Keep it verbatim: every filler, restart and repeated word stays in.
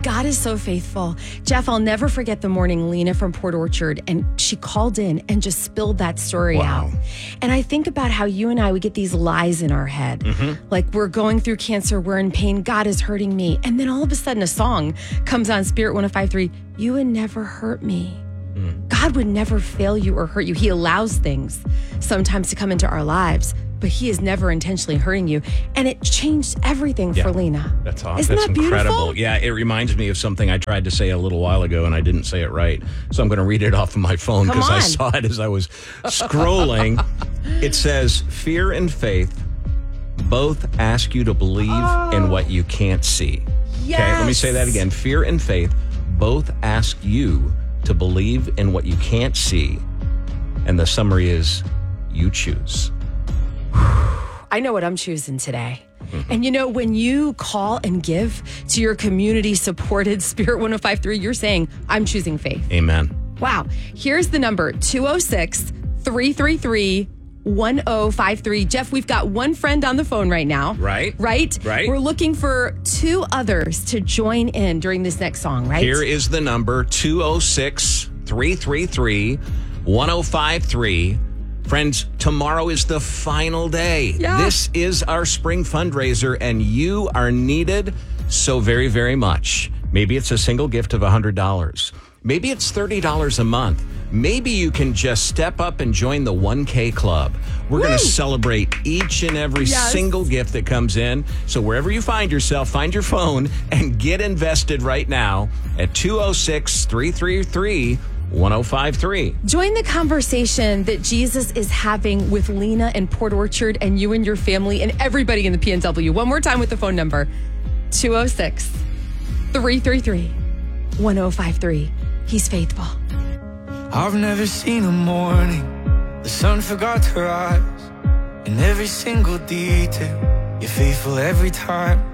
God is so faithful. Jeff, I'll never forget the morning Lena from Port Orchard, and she called in and just spilled that story Wow. out. And I think about how you and I, we get these lies in our head. Mm-hmm. Like, we're going through cancer, we're in pain, God is hurting me. And then all of a sudden a song comes on Spirit one oh five point three, you would never hurt me. Mm. God would never fail you or hurt you. He allows things sometimes to come into our lives, but he is never intentionally hurting you. And it changed everything Yeah. for Lena. That's awesome. Isn't That's that incredible. beautiful? Yeah, it reminds me of something I tried to say a little while ago and I didn't say it right. So I'm going to read it off of my phone Come because I on. saw it as I was scrolling. It says, fear and faith both ask you to believe Oh. in what you can't see. Yes. Okay, let me say that again. Fear and faith both ask you to believe in what you can't see. And the summary is, you choose. I know what I'm choosing today. Mm-hmm. And you know, when you call and give to your community-supported Spirit one oh five point three, you're saying, I'm choosing faith. Amen. Wow. Here's the number, two oh six, three three three, one oh five three. Jeff, we've got one friend on the phone right now. Right. Right? Right. We're looking for two others to join in during this next song, right? Here is the number, two oh six, three three three, one oh five three. Friends, tomorrow is the final day. Yeah. This is our spring fundraiser, and you are needed so very, very much. Maybe it's a single gift of one hundred dollars. Maybe it's thirty dollars a month. Maybe you can just step up and join the one K club. We're going to celebrate each and every Yes. single gift that comes in. So wherever you find yourself, find your phone and get invested right now at two oh six, three three three, one oh five three. Join the conversation that Jesus is having with Lena in Port Orchard and you and your family and everybody in the P N W. One more time with the phone number, two oh six, three three three, one oh five three. He's faithful. I've never seen a morning the sun forgot to rise. In every single detail, you're faithful every time.